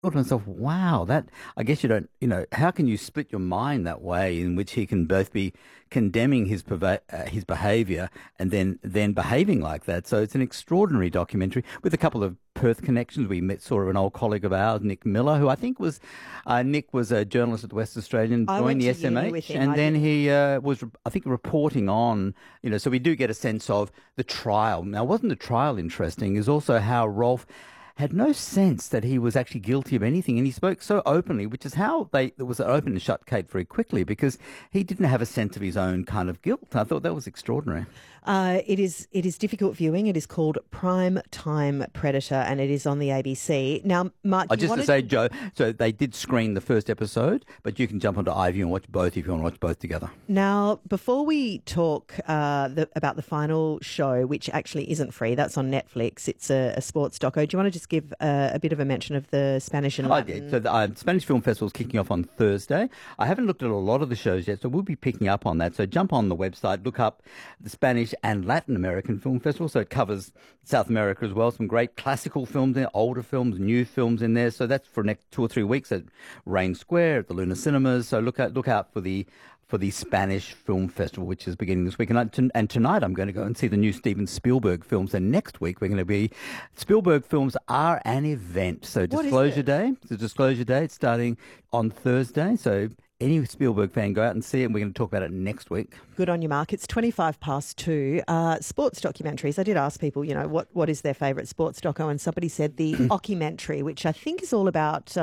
thought to myself, wow, that I guess you don't, how can you split your mind that way in which he can both be condemning his behaviour and then behaving like that? So it's an extraordinary documentary with a couple of Perth connections. We met sort of an old colleague of ours, Nick Miller, who I think was Nick was a journalist at the West Australian, I joined went the to uni with SMH, him. and I then did. he was, I think, reporting on, so we do get a sense of the trial. Now, wasn't the trial interesting? Is also how Rolf had no sense that he was actually guilty of anything, and he spoke so openly, which is how there was an open and shut Kate very quickly because he didn't have a sense of his own kind of guilt. I thought that was extraordinary. It is difficult viewing. It is called Prime Time Predator, and it is on the ABC. Now, Mark, Just to say, Joe, so they did screen the first episode, but you can jump onto iView and watch both if you want to watch both together. Now, before we talk about the final show, which actually isn't free, that's on Netflix. It's a sports doco. Do you want to just give a bit of a mention of the Spanish and Latin? Yeah. So the Spanish Film Festival is kicking off on Thursday. I haven't looked at a lot of the shows yet, so we'll be picking up on that. So jump on the website, look up the Spanish and Latin American Film Festival. So it covers South America as well. Some great classical films there, older films, new films in there. So that's for next 2 or 3 weeks at Rain Square, at the Luna Cinemas. So look out for the Spanish Film Festival, which is beginning this week. And tonight I'm going to go and see the new Steven Spielberg films. And next week we're going to be Spielberg films are an event. So Disclosure Day. The Disclosure Day. It's starting on Thursday. So any Spielberg fan, go out and see it. And we're going to talk about it next week. Good on you, Mark. It's 2:25. Sports documentaries. I did ask people, what is their favourite sports doco, and somebody said the Occumentary, which I think is all about.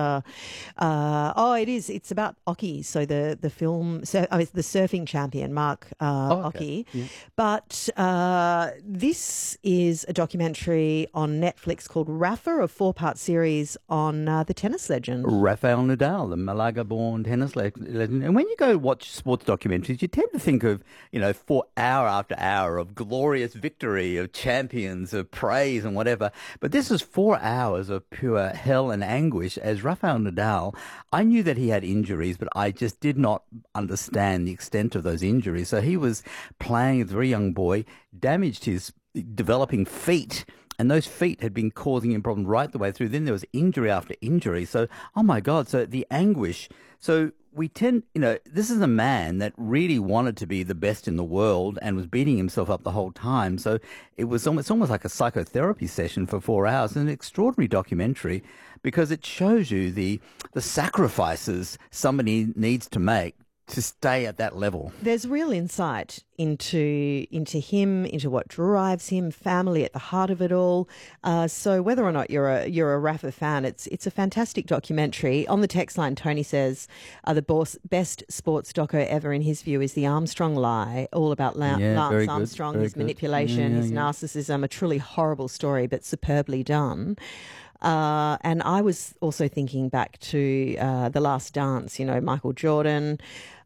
It is. It's about Occy. So the film. It's the surfing champion, Mark Occy. Yeah. But this is a documentary on Netflix called Rafa, a 4-part series on the tennis legend. Rafael Nadal, the Malaga-born tennis legend. And when you go watch sports documentaries, you tend to think of, for hour after hour of glorious victory, of champions, of praise and whatever. But this is 4 hours of pure hell and anguish as Rafael Nadal. I knew that he had injuries, but I just did not understand the extent of those injuries. So he was playing as a very young boy, damaged his developing feet. And those feet had been causing him problems right the way through. Then there was injury after injury. So, oh my God, so the anguish. So we tend, this is a man that really wanted to be the best in the world and was beating himself up the whole time. So it's almost like a psychotherapy session for 4 hours. An extraordinary documentary because it shows you the sacrifices somebody needs to make to stay at that level. There's real insight into him, into what drives him, family at the heart of it all. So whether or not you're a Rafa fan, it's a fantastic documentary. On the text line, Tony says the best sports doco ever in his view is The Armstrong Lie, all about Lance Armstrong, his manipulation, his narcissism, a truly horrible story but superbly done. And I was also thinking back to The Last Dance, Michael Jordan.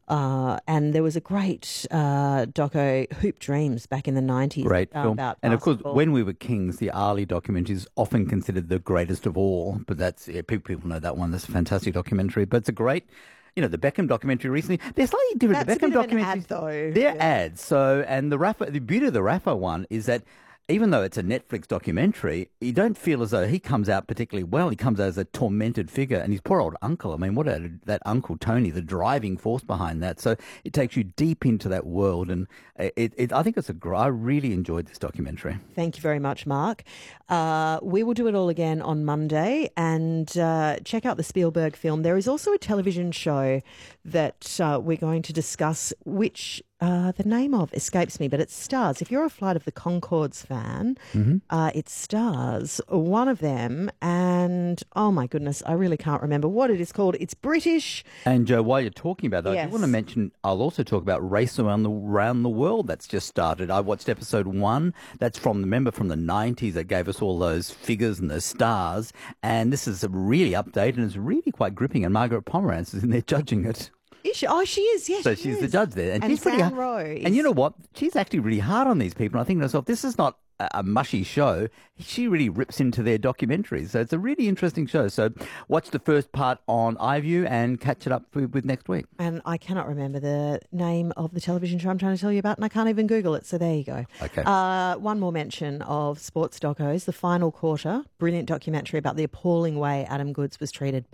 And there was a great doco, Hoop Dreams, back in the 90s. Great film. About and of course, basketball. When We Were Kings, the Ali documentary is often considered the greatest of all. But people know that one. That's a fantastic documentary. But it's a great... the Beckham documentary recently, they're slightly different. That's The Beckham a bit of an documentaries, ad, though. they're ads. So, and the beauty of the Rafa one is that even though it's a Netflix documentary, you don't feel as though he comes out particularly well. He comes out as a tormented figure, and his poor old uncle. I mean, that Uncle Tony, the driving force behind that. So it takes you deep into that world, and I think I really enjoyed this documentary. Thank you very much, Mark. We will do it all again on Monday, and check out the Spielberg film. There is also a television show that we're going to discuss, which the name of escapes me, but it stars, if you're a Flight of the Conchords fan, it stars one of them, and oh my goodness, I really can't remember what it is called. It's British. And Joe, while you're talking about that, I Yes. do want to mention, I'll also talk about Race Around the World that's just started. I watched episode 1. That's from the 90s that gave us all those figures and those stars. And this is really updated and it's really quite gripping. And Margaret Pomeranz is in there judging it. Is she? Oh, she is. Yes, So she she's is. the judge there. And she's pretty Fran hard. Rowe is- And you know what? She's actually really hard on these people. And I think to myself, this is not a mushy show, she really rips into their documentaries. So it's a really interesting show. So watch the first part on iView and catch it up with next week. And I cannot remember the name of the television show I'm trying to tell you about, and I can't even Google it. So there you go. Okay. One more mention of sports docos. The Final Quarter, brilliant documentary about the appalling way Adam Goodes was treated